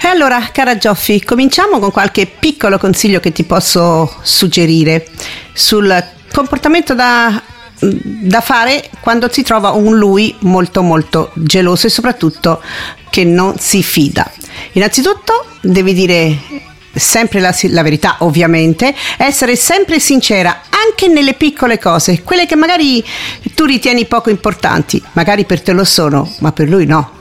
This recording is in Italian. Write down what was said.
E allora, cara Gioffi, cominciamo con qualche piccolo consiglio che ti posso suggerire sul comportamento da fare quando si trova un lui molto molto geloso e soprattutto che non si fida. Innanzitutto devi dire sempre la verità, ovviamente, essere sempre sincera anche nelle piccole cose, quelle che magari tu ritieni poco importanti, magari per te lo sono, ma per lui no.